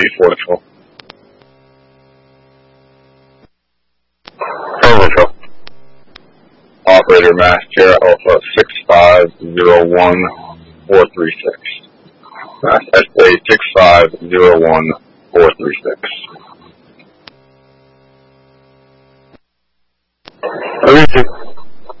forceful. Operator Mass Sierra Alpha 6501436. Mass SA 6501436. Everything.